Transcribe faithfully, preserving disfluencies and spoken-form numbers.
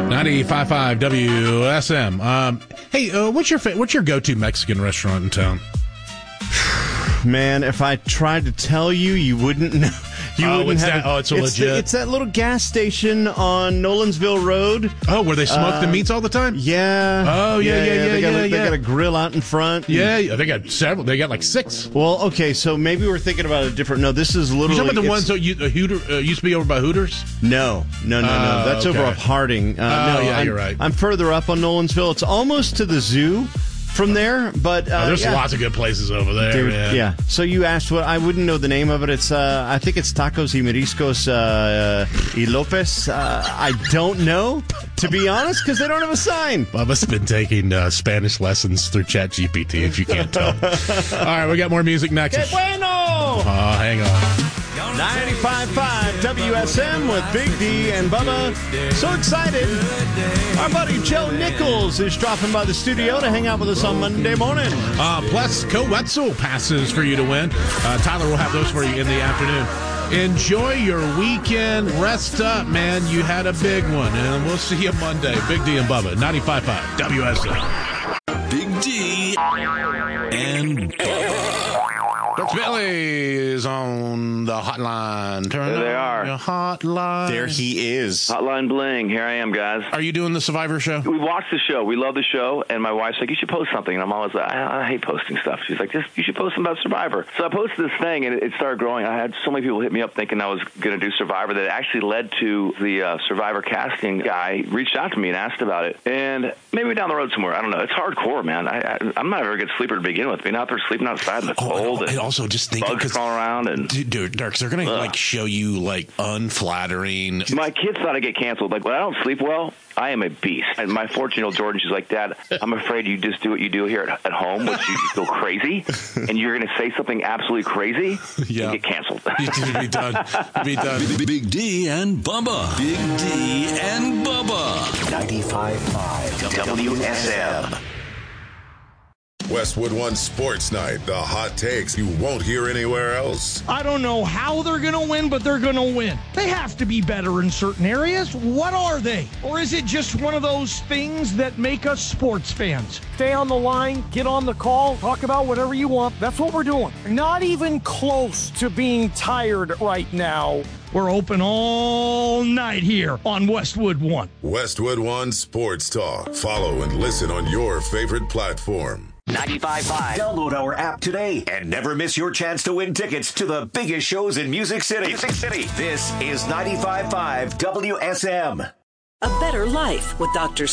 ninety-five point five W S M. Um, hey, uh, what's your fa- what's your go-to Mexican restaurant in town? Man, if I tried to tell you, you wouldn't know. You oh, wouldn't it's have that, oh, it's a it's legit. The, it's that little gas station on Nolansville Road. Oh, where they smoke uh, the meats all the time? Yeah. Oh, yeah, yeah, yeah, yeah. They got, yeah, a, yeah. they got a grill out in front. Yeah, yeah, they got several. They got like six. Well, okay, so maybe we're thinking about a different. No, this is literally. You talking about the ones that you, uh, Hooter, uh, used to be over by Hooters? No, no, no, no. Uh, That's okay. over up Harding. Uh, oh, no, yeah, I'm, you're right. I'm further up on Nolansville. It's almost to the zoo. From there, but uh, oh, there's yeah. lots of good places over there. Dude, man. Yeah. So you asked what I wouldn't know the name of it. It's uh, I think it's Tacos y Mariscos uh, y Lopez. Uh, I don't know, to be honest, because they don't have a sign. Bubba's been taking uh, Spanish lessons through ChatGPT. If you can't tell. All right, we got more music next. Que bueno! Oh, hang on. ninety-five point five W S M with Big D and Bubba. So excited. Our buddy Joe Nichols is dropping by the studio to hang out with us on Monday morning. Uh, plus, Co-Wetzel passes for you to win. Uh, Tyler will have those for you in the afternoon. Enjoy your weekend. Rest up, man. You had a big one. And we'll see you Monday. Big D and Bubba, ninety-five point five W S M. Big D and Bubba. Doctor Billy is on the hotline. Turn there they are. Your hotline. There he is. Hotline bling. Here I am, guys. Are you doing the Survivor show? We watched the show. We love the show. And my wife's like, you should post something. And I'm always like, I, I hate posting stuff. She's like, just you should post something about Survivor. So I posted this thing, and it, it started growing. I had so many people hit me up thinking I was going to do Survivor that it actually led to the uh, Survivor casting guy reached out to me and asked about it. And maybe down the road somewhere. I don't know. It's hardcore, man. I, I, I'm not a very good sleeper to begin with. Being out there sleeping outside in the oh, cold. And, and also just thinking, bugs crawling around. And dude, Darks, they're going to like show you like unflattering. My kids thought I'd get canceled. Like, when I don't sleep well, I am a beast. And my fourteen-year-old Jordan, she's like, Dad, I'm afraid you just do what you do here at, at home, which you go crazy, and you're going to say something absolutely crazy yeah. and get canceled. Be done. Be done. Big, Big D and Bubba. Big D and Bubba. ninety-five point five W S M. Westwood One Sports Night, the hot takes you won't hear anywhere else. I don't know how they're going to win, but they're going to win. They have to be better in certain areas. What are they? Or is it just one of those things that make us sports fans? Stay on the line, get on the call, talk about whatever you want. That's what we're doing. Not even close to being tired right now. We're open all night here on Westwood One. Westwood One Sports Talk. Follow and listen on your favorite platform. ninety-five point five. Download our app today and never miss your chance to win tickets to the biggest shows in Music City. Music City. This is ninety-five point five W S M. A better life with Doctor